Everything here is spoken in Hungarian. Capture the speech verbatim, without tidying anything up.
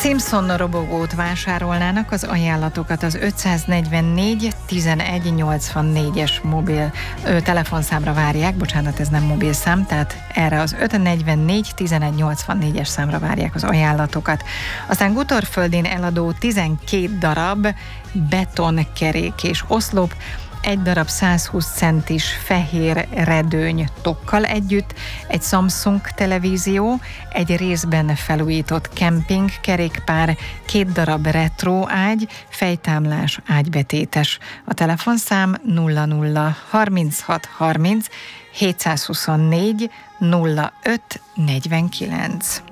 Simpson robogót vásárolnának, az ajánlatokat az ötszáznegyvennégy tizenegy nyolcvannégyes mobil ö, telefonszámra várják, bocsánat, ez nem mobilszám, tehát erre az ötszáznegyvennégy tizenegy nyolcvannégyes számra várják az ajánlatokat. Aztán Gutorföldén eladó tizenkét darab betonkerék és oszlop, egy darab százhúsz centis fehér redőny tokkal együtt, egy Samsung televízió, egy részben felújított kemping kerékpár, két darab retro ágy, fejtámlás ágybetétes. A telefonszám nulla nulla harminchat harminc hétszázhuszonnégy nulla öt negyvenkilenc.